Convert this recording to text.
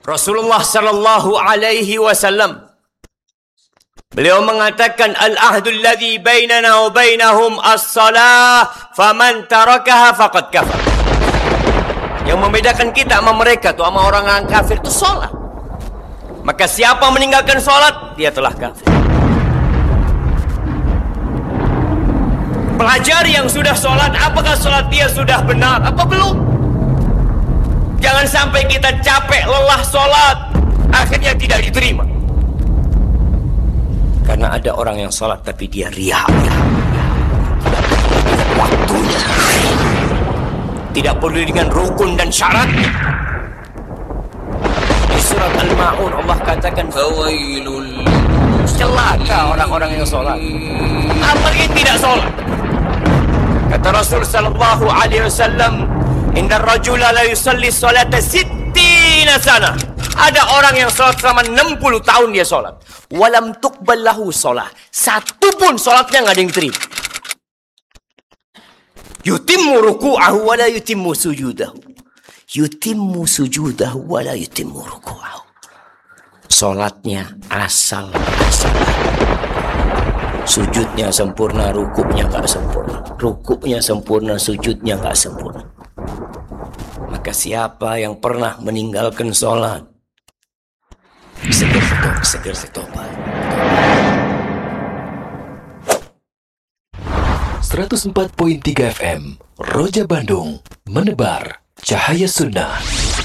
Rasulullah sallallahu alaihi wasallam beliau mengatakan al-ahdu alladhi bainana wa bainahum as-salah faman tarakaha faqad kafar. Yang membedakan kita sama mereka tuh sama orang kafir itu salat. Maka siapa meninggalkan salat dia telah kafir. Pelajari yang sudah salat, apakah salat dia sudah benar apa belum? Jangan sampai kita capek lelah salat akhirnya tidak diterima. Karena ada orang yang salat tapi dia riya. Waktunya tidak perlu dengan rukun dan syarat. Di surat Al-Ma'un Allah katakan fawailul, celaka orang-orang yang salat apalagi tidak salat. Kata Rasul sallallahu alaihi wasallam, inna rajula la yusalli salata sittina sana. Ada orang yang salat selama 60 tahun dia salat. Walam tuqbal lahu salah. Satu pun salatnya enggak ada yang terima. Yutimmu ruku'ahu wa la yutimmu sujudahu. Yutimmu sujudahu wa la yutimmu ruku'ahu. Salatnya asal-asalan. Sujudnya sempurna, rukuknya enggak sempurna. Rukuknya sempurna, sujudnya enggak sempurna. Maka siapa yang pernah meninggalkan sholat, segera bertobat. 104.3 FM Roja Bandung, menebar cahaya sunnah.